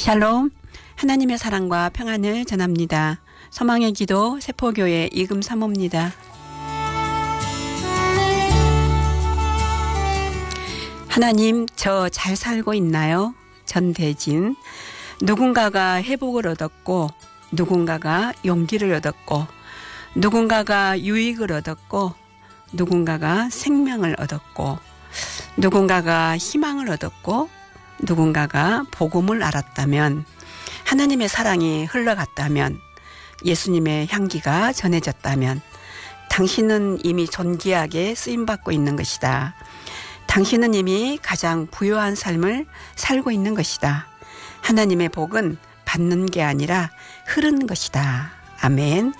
샬롬, 하나님의 사랑과 평안을 전합니다. 소망의 기도 세포교회 이금 사모입니다. 하나님, 저 잘 살고 있나요? 전대진. 누군가가 회복을 얻었고, 누군가가 용기를 얻었고, 누군가가 유익을 얻었고, 누군가가 생명을 얻었고, 누군가가 희망을 얻었고, 누군가가 복음을 알았다면, 하나님의 사랑이 흘러갔다면, 예수님의 향기가 전해졌다면, 당신은 이미 존귀하게 쓰임받고 있는 것이다. 당신은 이미 가장 부유한 삶을 살고 있는 것이다. 하나님의 복은 받는 게 아니라 흐르는 것이다. 아멘.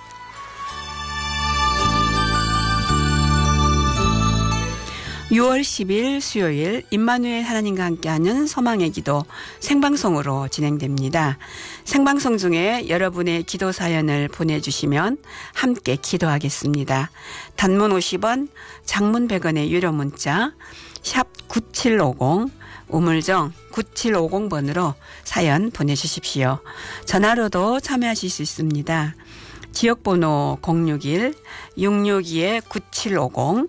(6월 10일) 수요일 임마누엘 하나님과 함께하는 소망의 기도 생방송으로 진행됩니다. 생방송 중에 여러분의 기도 사연을 보내주시면 함께 기도하겠습니다. 단문 50원, 장문 100원의 유료 문자 샵 9750 우물정 9750번으로 사연 보내주십시오. 전화로도 참여하실 수 있습니다. 지역번호 061-662-9750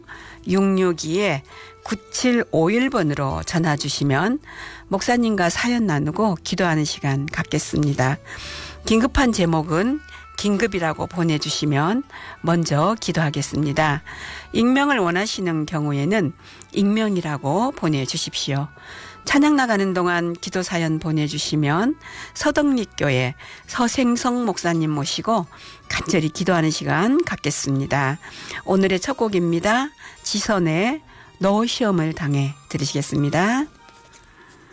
662-9751번으로 전화 주시면 목사님과 사연 나누고 기도하는 시간 갖겠습니다. 긴급한 제목은 긴급이라고 보내주시면 먼저 기도하겠습니다. 익명을 원하시는 경우에는 익명이라고 보내주십시오. 찬양 나가는 동안 기도 사연 보내주시면 서덕립교회 서생성 목사님 모시고 간절히 기도하는 시간 갖겠습니다. 오늘의 첫 곡입니다. 지선의 너 시험을 당해 들으시겠습니다.